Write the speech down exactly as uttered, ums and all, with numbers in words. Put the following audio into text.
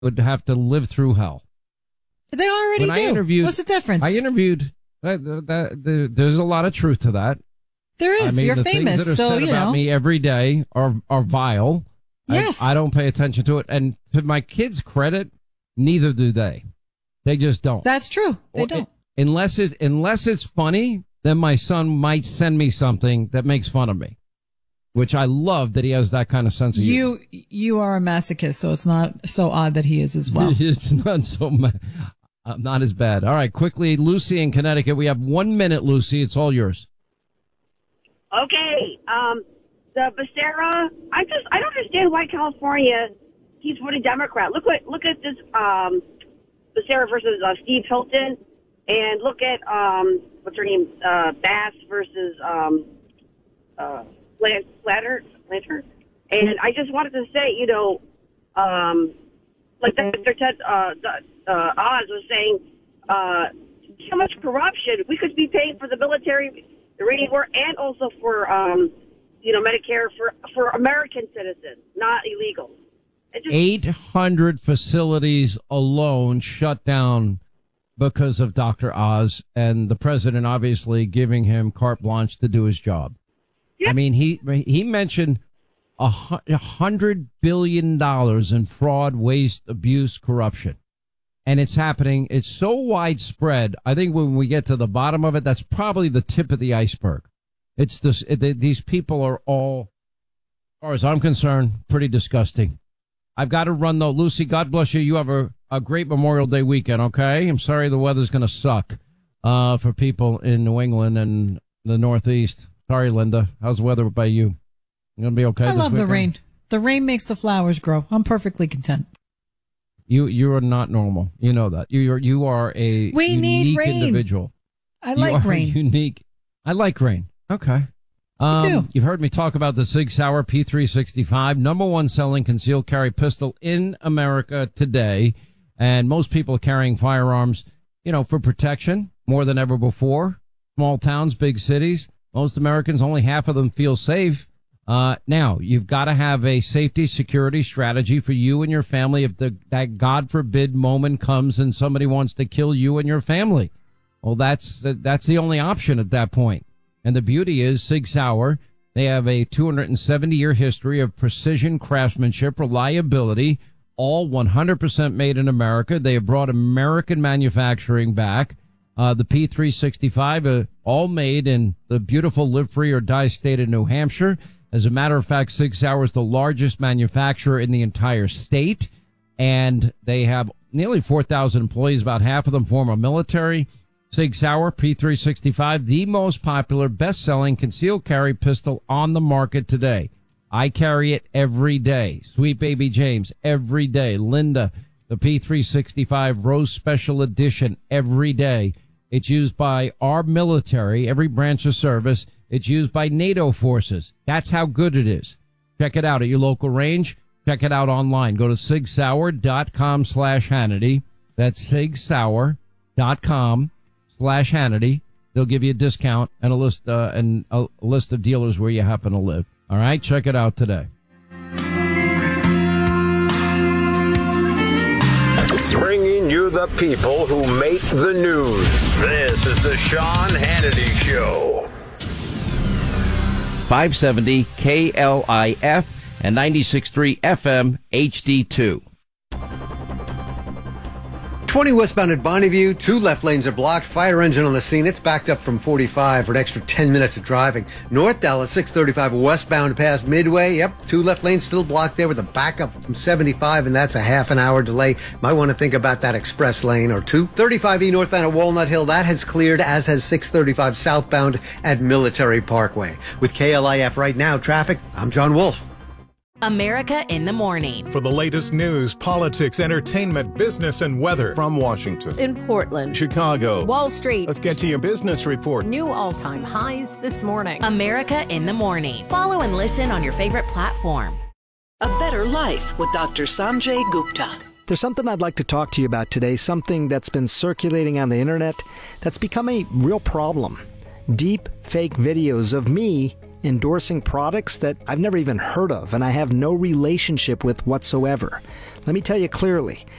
would have to live through hell. They already when do. I interviewed, What's the difference? I interviewed. That, that, that, there's a lot of truth to that. There is. I mean, You're the famous, things that are so said you about know. me every day are are vile. Yes. I, I don't pay attention to it, and to my kids' credit, neither do they. They just don't. That's true. They Or, don't. Unless it's unless it's funny, then my son might send me something that makes fun of me, which I love that he has that kind of sense of humor. You you are a masochist, so it's not so odd that he is as well. It's not so ma- uh, not as bad. All right, quickly, Lucy in Connecticut. We have one minute, Lucy. It's all yours. Okay, um, the Becerra. I just I don't understand why California keeps voting Democrat. Look what look at this um, Becerra versus uh, Steve Hilton, and look at um, what's her name, uh, Bass versus um, uh, Flatter, Flatter. And I just wanted to say, you know, um, like Doctor Ted uh, uh, Oz was saying, uh, so much corruption. We could be paying for the military, the rating war, and also for, um, you know, Medicare for, for American citizens, not illegals. Just- eight hundred facilities alone shut down because of Doctor Oz, and the president obviously giving him carte blanche to do his job. Yeah. I mean, he he mentioned a hundred billion dollars in fraud, waste, abuse, corruption. And it's happening. It's so widespread. I think when we get to the bottom of it, that's probably the tip of the iceberg. It's this, it, these people are all, as far as I'm concerned, pretty disgusting. I've got to run though. Lucy, God bless you. You have a, a great Memorial Day weekend. Okay. I'm sorry the weather's going to suck, uh, for people in New England and the Northeast. Sorry, Linda. How's the weather by you? You gonna be okay? I this love the weekend? rain. The rain makes the flowers grow. I'm perfectly content. You you are not normal. You know that. You are you are a We need unique rain. individual. I You like are rain. Unique. I like rain. Okay. Um, do. You've heard me talk about the Sig Sauer P three sixty-five, number one selling concealed carry pistol in America today, and most people are carrying firearms, you know, for protection more than ever before. Small towns, big cities. Most Americans, only half of them feel safe. Uh, now, you've got to have a safety security strategy for you and your family if the, that God forbid moment comes and somebody wants to kill you and your family. Well, that's, that's the only option at that point. And the beauty is Sig Sauer, they have a two hundred seventy year history of precision craftsmanship, reliability, all one hundred percent made in America. They have brought American manufacturing back. Uh, the P three sixty-five, uh, all made in the beautiful live free or die state of New Hampshire. As a matter of fact, Sig Sauer is the largest manufacturer in the entire state, and they have nearly four thousand employees. About half of them former military. Sig Sauer P three sixty-five, the most popular, best-selling concealed carry pistol on the market today. I carry it every day. Sweet baby James, every day. Linda, the P three sixty-five Rose Special Edition, every day. It's used by our military, every branch of service. It's used by NATO forces. That's how good it is. Check it out at your local range. Check it out online. Go to sig sauer dot com slash Hannity. That's sig sauer dot com slash Hannity. They'll give you a discount and a list, uh, and a list of dealers where you happen to live. All right. Check it out today. Bringing you the people who make the news. This is the Sean Hannity Show. five seventy K L I F and ninety-six point three F M H D two. twenty westbound at Bonneview, two left lanes are blocked. Fire engine on the scene. It's backed up from forty-five for an extra ten minutes of driving. North Dallas, six thirty-five westbound past Midway. Yep, two left lanes still blocked there with a backup from seventy-five, and that's a half an hour delay. Might want to think about that express lane or two. thirty-five E northbound at Walnut Hill, that has cleared, as has six thirty-five southbound at Military Parkway. With K L I F right now, traffic, I'm John Wolf. America in the Morning. For the latest news, politics, entertainment, business, and weather. From Washington, in Portland, Chicago, Wall Street. Let's get to your business report. New all-time highs this morning. America in the Morning. Follow and listen on your favorite platform. A Better Life with Doctor Sanjay Gupta. There's something I'd like to talk to you about today, something that's been circulating on the internet that's become a real problem. Deep fake videos of me endorsing products that I've never even heard of and I have no relationship with whatsoever. Let me tell you clearly,